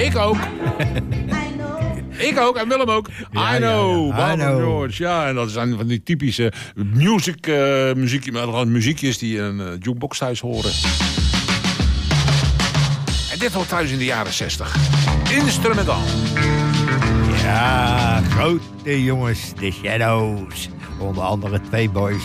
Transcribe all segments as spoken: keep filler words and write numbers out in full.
Ik ook. Ik ook, en Willem ook. Ja, I know, ja, ja. I Barbara know. George. Ja, en dat zijn van die typische music, uh, muziek, maar gewoon muziekjes die in een uh, jukebox thuis horen. En dit hoort thuis in de jaren zestig. Instrumentaal. Ja, grote jongens, de Shadows. Onder andere twee boys.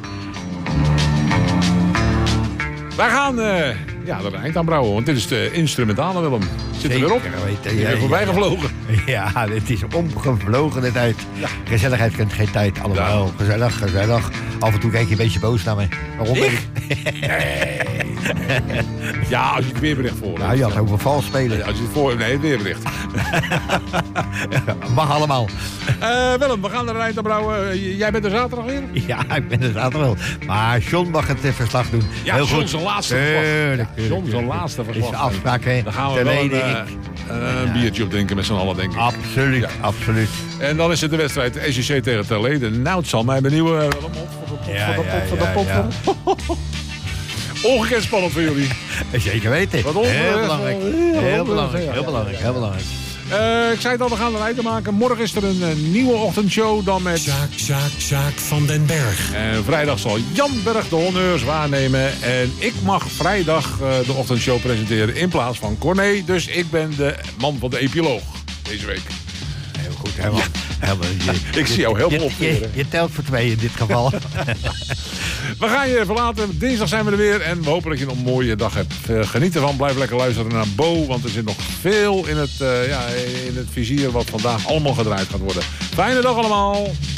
Wij gaan uh, ja, er een eind aan brouwen, want dit is de instrumentale, Willem. Zit er weer op? Weten, Je ja, bent voorbij ja, gevlogen. Ja, het is omgevlogen de tijd. Ja. Gezelligheid kent geen tijd, allemaal. Ja. Gezellig, gezellig. Af en toe kijk je een beetje boos naar me. Waarom? Ik? Nee. Ja, als je het weerbericht voor. Nou, je had over vals spelen. Ja, als je het voor... Nee, het weerbericht. Mag allemaal. Uh, Willem, we gaan er een eind aan brouwen. Jij bent er zaterdag weer? Ja, ik ben er zaterdag wel. Maar John mag het uh, verslag doen. Ja, heel John goed. zijn laatste verslag. Tuurlijk, Ja, John zijn laatste verslag. Is de afspraak, hè? Dan gaan we wel een, uh, een ja. biertje op drinken met z'n allen, denk ik. Absoluut, ja. absoluut. En dan is het de wedstrijd S J C tegen Terleden. Nou, het zal mij benieuwen. Willem, op voor de pot, ja, voor de pot, voor de ja, pot. ja, ja. Ongekend spannend voor jullie. Zeker weten. Wat heel belangrijk. Heel, heel belangrijk, heel belangrijk, heel belangrijk. Uh, ik zei het al, we gaan er een einde maken. Morgen is er een uh, nieuwe ochtendshow dan met... Sjaak, Sjaak, Sjaak van den Berg. En vrijdag zal Jan Berg de honneurs waarnemen. En ik mag vrijdag uh, de ochtendshow presenteren in plaats van Corné. Dus ik ben de man van de epiloog deze week. Heel goed, helemaal. Ja. helemaal je, ik zie jou helemaal op. Je, je, je telt voor twee in dit geval. We gaan je verlaten. Dinsdag zijn we er weer. En we hopen dat je een mooie dag hebt. Uh, geniet ervan. Blijf lekker luisteren naar Bo. Want er zit nog veel in het, uh, ja, in het vizier wat vandaag allemaal gedraaid gaat worden. Fijne dag allemaal.